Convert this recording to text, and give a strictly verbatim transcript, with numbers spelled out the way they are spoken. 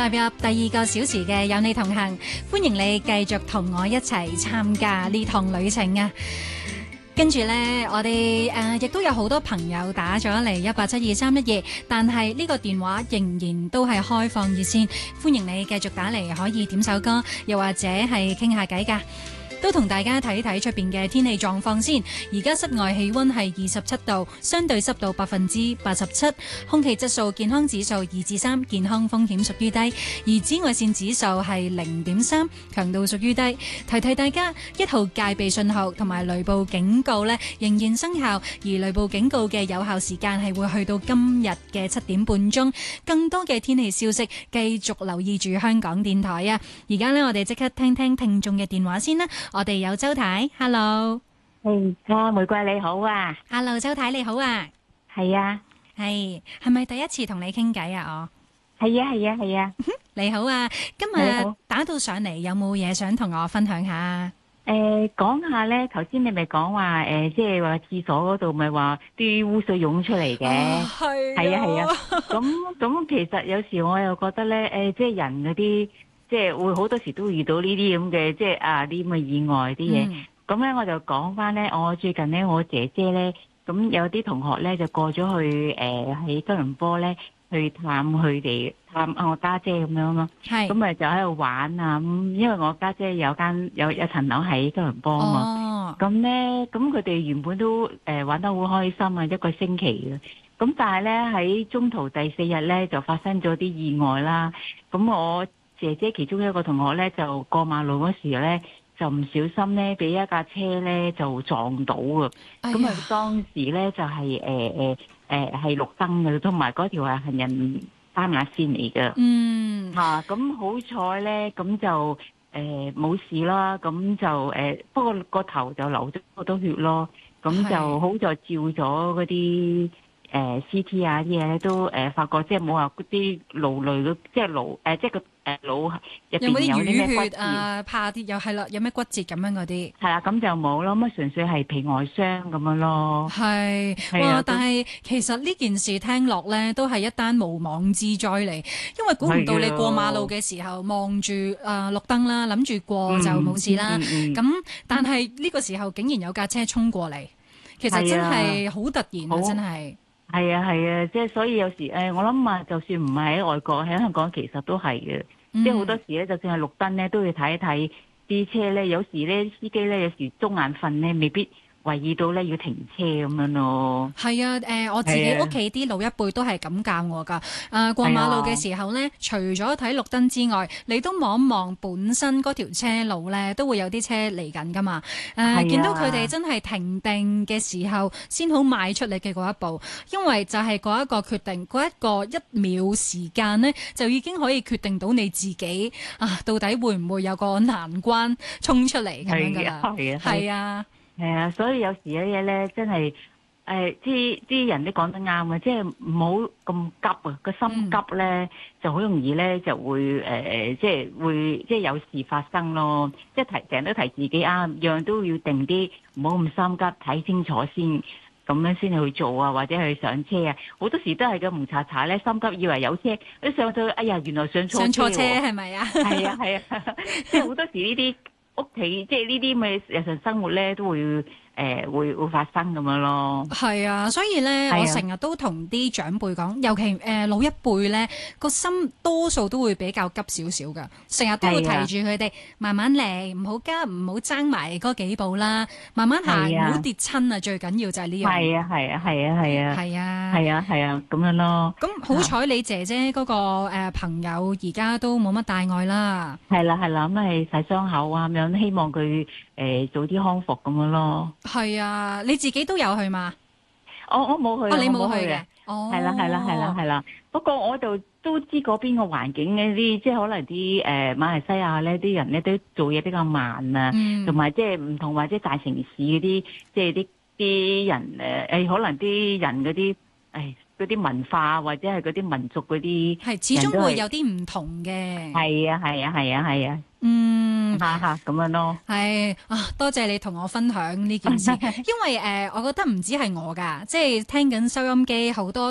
踏入第二個小時嘅有你同行，歡迎你繼續同我一齊參加呢趟旅程啊！跟住呢，我哋誒亦都有好多朋友打咗嚟一八七二三一二，但係呢個電話仍然都係開放熱線，歡迎你繼續打嚟，可以點首歌，又或者係傾下偈㗎。都同大家睇睇出邊嘅天氣狀況先。而家室外氣溫係二十七度，相對濕度百分之八十七，空氣質素健康指數二至三，健康風險屬於低。而紫外線指數係零點三，強度屬於低。提提大家，一號戒備信號同埋雷暴警告呢仍然生效，而雷暴警告嘅有效時間係會去到今日嘅七點半鐘。更多嘅天氣消息，繼續留意住香港電台啊！而家呢，我哋即刻聽聽聽眾嘅電話先啦。我哋有周太 ，Hello， 係啊，玫瑰你好啊 ，Hello，周太你好啊， 係啊， 係係咪第一次同你傾偈啊？ 我係啊係啊係啊， 你好啊，今日打到上嚟，有冇嘢想同我分享下？ 誒，講下咧，頭先你咪講話誒，即係話廁所嗰度咪話啲污水湧出嚟嘅， 係係啊係啊，咁咁其實有時我又覺得咧，誒，即係人嗰啲。即係會好多時都會遇到呢啲咁嘅，即係啊啲咁嘅意外啲嘢。咁咧、嗯、我就講翻咧，我最近咧我姐姐咧，咁有啲同學咧就過咗去誒喺吉隆坡咧去探佢哋，探我家姐咁樣咯。係。咁咪就喺度玩啊咁，因為我家姐有間有有層樓喺吉隆坡啊嘛。哦。咁咧，咁佢哋原本都誒、呃、玩得好開心啊，一個星期嘅。咁但係咧喺中途第四日咧就發生咗啲意外啦。咁我姐姐其中一個同學咧就過馬路嗰時咧就唔小心咧俾一架車咧就撞到啊！咁啊、哎、當時咧就係誒誒誒係綠燈嘅，同埋嗰條係行人斑馬線嚟嘅。嗯，嚇咁、啊、好彩咧，咁就誒冇、呃、事啦。咁就誒、呃、不過個頭就流咗好多血咯。咁就好在照咗嗰啲誒 C T 啊啲嘢咧都誒、呃、發覺即係冇話嗰啲顱內即係顱誒即係個。誒，腦入邊有啲咩骨折啊？怕啲又係啦，有咩骨折咁樣嗰啲？ 係啦，咁就冇咯，咁啊純粹係皮外傷咁樣咯。係， 係哇！但係其實呢件事聽落咧，都係一單無妄之災嚟，因為估唔到你過馬路嘅時候望住誒綠燈啦，諗住過就冇事啦。咁、嗯嗯、但係呢個時候竟然有架車衝過嚟，其實真係好突然啊！真係。 係啊係啊，即係所以有時誒，我諗啊，就算唔係喺外國，喺香港其實都係嘅。嗯、即係好多時咧，就算係綠燈咧，都要睇一睇啲車咧。有時咧，司機咧有時中眼瞓咧，未必懷疑到咧要停車咁樣咯。 係啊，誒、呃，我自己屋企啲老一輩都係咁教我噶。誒、呃，過馬路嘅時候咧，除咗睇綠燈之外，你都望一望本身嗰條車路咧，都會有啲車嚟緊噶嘛。誒、呃，見到佢哋真係停定嘅時候，先好邁出你嘅嗰一步，因為就係嗰一個決定，嗰一個一秒時間咧，就已經可以決定到你自己啊，到底會唔會有個難關衝出嚟咁樣噶啦？係啊，係啊。 係啊，所以有時有啲嘢咧，真係誒，啲啲人都講得啱啊，即係唔好咁急啊，個心急咧、嗯、就好容易咧就會誒、呃，即係會即係有事發生咯。即係提成日都提自己啊，樣都要定啲，唔好咁心急，睇清楚先，咁樣先去做啊，或者去上車啊。好多時都係嘅，唔查查咧，心急以為有車，一上到哎呀，原來上錯車。上錯車係咪啊？係啊係啊，即係好多時呢啲。屋企即係呢啲咁嘅日常生活咧，都會誒、呃、會會發生咁樣咯。係啊，所以咧，啊、我成日都同啲長輩講，尤其誒、呃、老一輩咧，個心多數都會比較急少少噶，成日都會提住佢哋、啊、慢慢嚟，唔好急，唔好爭埋嗰幾步啦，慢慢行，唔好、啊、跌親啊！最緊要就係呢樣。係啊，係啊，係啊，係啊，係啊，係啊，係啊，咁樣咯。咁好彩你姐姐嗰、那個誒、呃、朋友而家都冇乜大礙啦。係啦、啊，係啦、啊，咁係洗傷口啊咁樣。希望佢誒、呃、早啲康復咁樣咯。係啊，你自己都有去嘛？我我冇去，哦、你冇去嘅。哦，係啦係啦係啦係啦。不過我就都知嗰邊個環境呢啲，即係可能啲誒、呃、馬來西亞咧啲人咧都做嘢比較慢啊，同埋即係唔同或者大城市嗰啲，即係啲啲人誒誒、呃，可能啲人嗰啲誒嗰啲文化或者係嗰啲民族嗰啲，係始終會有啲唔同嘅。係啊係啊係啊係啊。嗯，吓吓咁樣咯，係啊，多謝你同我分享呢件事，因為誒、呃，我覺得唔止係我噶，即係聽緊收音機好多。